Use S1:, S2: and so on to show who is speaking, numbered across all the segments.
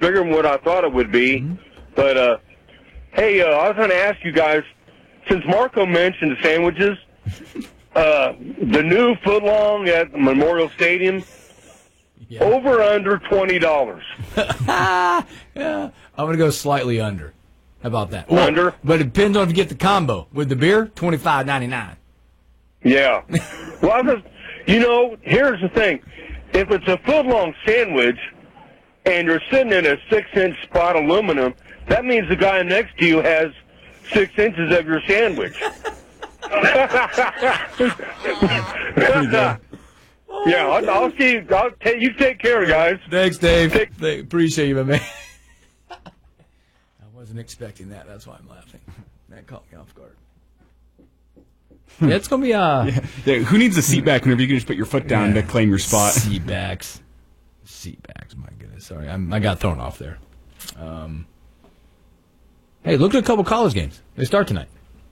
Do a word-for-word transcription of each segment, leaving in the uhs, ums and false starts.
S1: bigger than what I thought it would be. Mm-hmm. But, uh, hey, uh, I was going to ask you guys, since Marco mentioned the sandwiches, uh, the new footlong at Memorial Stadium, yeah. over under twenty dollars.
S2: yeah, I'm going to go slightly under. How about that?
S1: Well, under?
S2: But it depends on if you get the combo. With the beer, twenty-five ninety-nine.
S1: Yeah. Well, I just, you know, here's the thing. If it's a foot-long sandwich and you're sitting in a six-inch spot aluminum, that means the guy next to you has six inches of your sandwich. Yeah, I'll, I'll see. I'll t- you take care, guys.
S2: Thanks, Dave. Take- They appreciate you, my man. I wasn't expecting that. That's why I'm laughing. That caught me off guard. Yeah, it's gonna be uh.
S3: Yeah. Yeah. Who needs a seat back whenever you can just put your foot down yeah. to claim your spot?
S2: Seat backs, seat backs. My goodness, sorry, I'm, I got thrown off there. Um. Hey, look at a couple college games. They start tonight.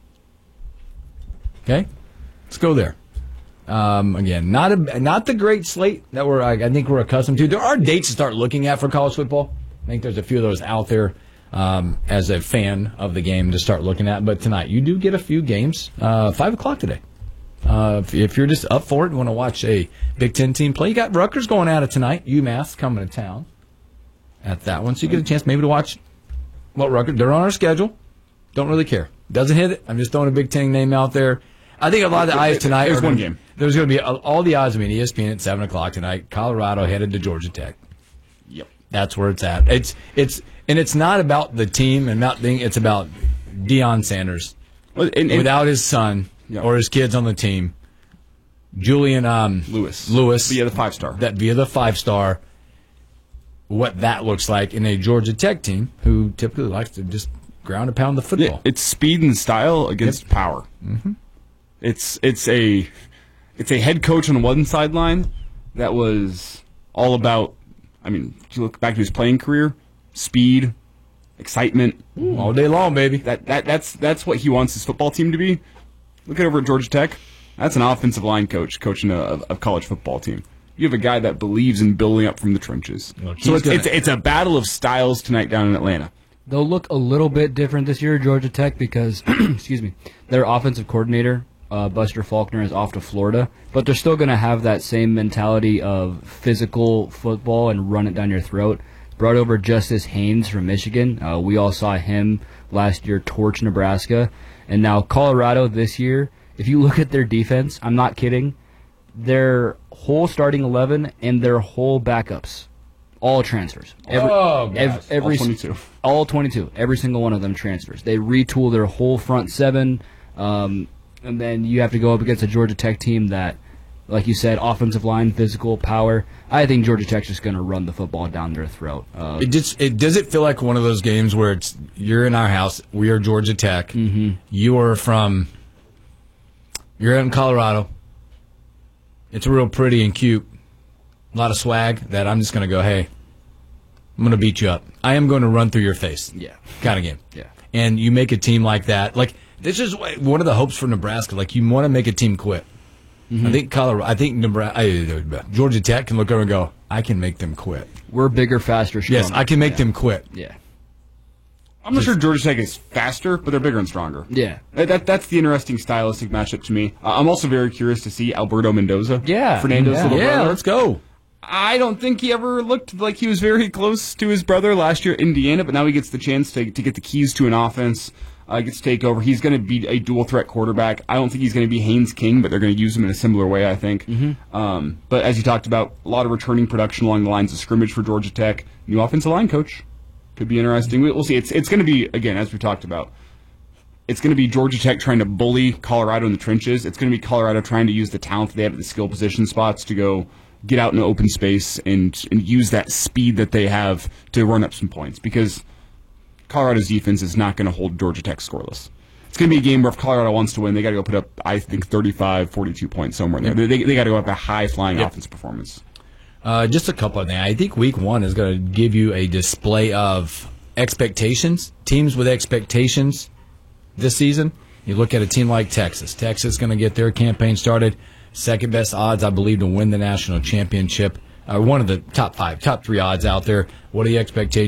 S2: Okay, let's go there. Um, again, not a, not the great slate that we're I, I think we're accustomed to. There are dates to start looking at for college football. I think there's a few of those out there um, as a fan of the game to start looking at. But tonight, you do get a few games. Uh, five o'clock today. Uh, if, if you're just up for it and want to watch a Big Ten team play, you got Rutgers going at it tonight. UMass coming to town at that one, so you get a chance maybe to watch. Well, Rutgers, they're on our schedule. Don't really care. Doesn't hit it. I'm just throwing a Big Ten name out there. I think a lot of the eyes tonight.
S3: There's one game.
S2: There's going to be all the odds. I mean, E S P N at seven o'clock tonight. Colorado headed to Georgia Tech.
S3: Yep,
S2: that's where it's at. It's it's and it's not about the team and not being. It's about Deion Sanders
S3: well, and, and,
S2: without his son yep. or his kids on the team. Julian um,
S3: Lewis.
S2: Lewis
S3: via the five star.
S2: That via the five star. What that looks like in a Georgia Tech team who typically likes to just ground and pound the football.
S3: Yeah, it's speed and style against
S2: yep.
S3: power.
S2: Mm-hmm.
S3: It's it's a it's a head coach on one sideline that was all about. I mean, if you look back to his playing career, speed, excitement,
S2: Ooh, all day long, baby.
S3: That that that's that's what he wants his football team to be. Look at over at Georgia Tech. That's an offensive line coach coaching a, a college football team. You have a guy that believes in building up from the trenches. Well, so it's, it's it's a battle of styles tonight down in Atlanta.
S4: They'll look a little bit different this year, Georgia Tech, because excuse me, their offensive coordinator. Uh, Buster Faulkner is off to Florida, but they're still going to have that same mentality of physical football and run it down your throat. Brought over Justice Haynes from Michigan. Uh, we all saw him last year torch Nebraska. And now Colorado this year, if you look at their defense, I'm not kidding, their whole starting eleven and their whole backups, all transfers. Every,
S2: oh,
S4: ev- every,
S3: all twenty-two.
S4: All twenty-two. Every single one of them transfers. They retool their whole front seven. Um... And then you have to go up against a Georgia Tech team that, like you said, offensive line, physical, power. I think Georgia Tech's just going to run the football down their throat. Uh,
S2: it just it does it feel like one of those games where it's you're in our house, we are Georgia Tech,
S4: mm-hmm.
S2: you are from, you're in Colorado. It's real pretty and cute, a lot of swag. That I'm just going to go, hey, I'm going to beat you up. I am going to run through your face.
S4: Yeah,
S2: kind of game.
S4: Yeah,
S2: and you make a team like that, like. This is one of the hopes for Nebraska. Like, you want to make a team quit. Mm-hmm. I think Colorado, I think Nebraska, Georgia Tech can look over and go, I can make them quit.
S4: We're bigger, faster, stronger.
S2: Yes, I can make
S4: yeah.
S2: them quit.
S4: Yeah.
S3: I'm not sure Georgia Tech is faster, but they're bigger and stronger.
S4: Yeah.
S3: That, that That's the interesting stylistic matchup to me. Uh, I'm also very curious to see Alberto Mendoza.
S4: Yeah.
S3: Fernando's
S2: yeah.
S3: little
S2: yeah,
S3: brother.
S2: let's go.
S3: I don't think he ever looked like he was very close to his brother last year at Indiana, but now he gets the chance to, to get the keys to an offense. Uh, gets to take over. He's going to be a dual-threat quarterback. I don't think he's going to be Haynes King, but they're going to use him in a similar way, I think.
S4: Mm-hmm.
S3: Um, but as you talked about, a lot of returning production along the lines of scrimmage for Georgia Tech. New offensive line coach. Could be interesting. We'll see. It's it's going to be, again, as we talked about, it's going to be Georgia Tech trying to bully Colorado in the trenches. It's going to be Colorado trying to use the talent that they have at the skill position spots to go get out in the open space and, and use that speed that they have to run up some points. Because Colorado's defense is not going to hold Georgia Tech scoreless. It's going to be a game where if Colorado wants to win, they got to go put up, I think, thirty-five, forty-two points somewhere in there. They, they got to go up a high-flying
S2: yep.
S3: offensive performance.
S2: Uh, just a couple of things. I think week one is going to give you a display of expectations, teams with expectations this season. You look at a team like Texas. Texas is going to get their campaign started. Second best odds, I believe, to win the national championship. Uh, one of the top five, top three odds out there. What are the expectations?